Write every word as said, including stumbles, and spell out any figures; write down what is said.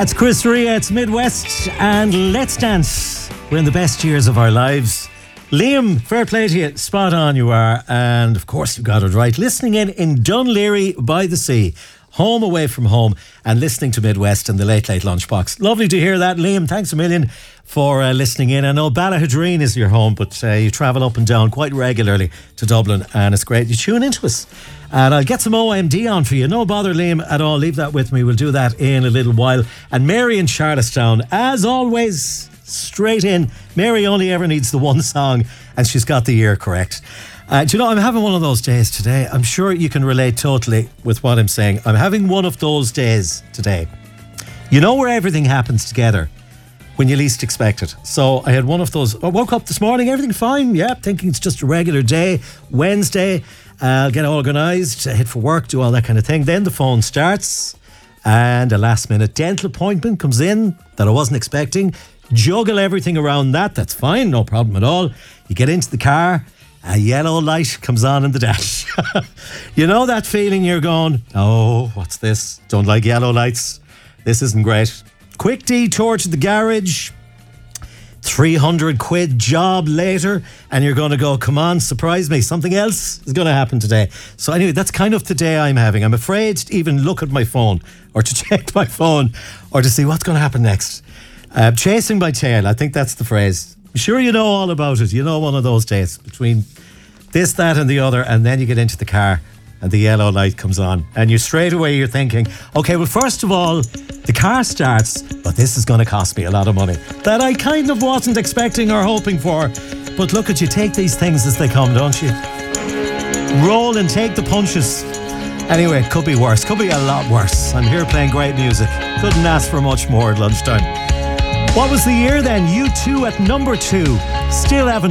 That's Chris Ria, it's Midwest, and let's dance. We're in the best years of our lives. Liam, fair play to you, spot on you are, and of course you got it right. Listening in in Dunleary by the sea, home away from home, and listening to Midwest and the Late Late Lunchbox. Lovely to hear that, Liam. Thanks a million for uh, listening in. I know Ballahadreen is your home, but uh, you travel up and down quite regularly to Dublin, and it's great you tune into us. And I'll get some O M D on for you. No bother, Liam, at all. Leave that with me. We'll do that in a little while. And Mary in Charlestown, as always, straight in. Mary only ever needs the one song, and she's got the year correct. Uh, do you know, I'm having one of those days today. I'm sure you can relate totally with what I'm saying. I'm having one of those days today. You know where everything happens together when you least expect it. So I had one of those. I woke up this morning, everything fine. Yeah, thinking it's just a regular day. Wednesday, I'll uh, get organised, head for work, do all that kind of thing. Then the phone starts and a last minute dental appointment comes in that I wasn't expecting. Juggle everything around that. That's fine, no problem at all. You get into the car. A yellow light comes on in the dash. You know that feeling you're going, oh, what's this? Don't like yellow lights. This isn't great. Quick detour to the garage. three hundred quid job later. And you're going to go, come on, surprise me. Something else is going to happen today. So anyway, that's kind of the day I'm having. I'm afraid to even look at my phone or to check my phone or to see what's going to happen next. Uh, chasing my tail. I think that's the phrase. I'm sure you know all about it. You know one of those days between this, that and the other, and then you get into the car and the yellow light comes on and you straight away you're thinking, okay, well, first of all, the car starts, but this is going to cost me a lot of money that I kind of wasn't expecting or hoping for. But look at you, take these things as they come, don't you? Roll and take the punches. Anyway, it could be worse, could be a lot worse. I'm here playing great music. Couldn't ask for much more at lunchtime. What was the year then? U two at number two. Still haven't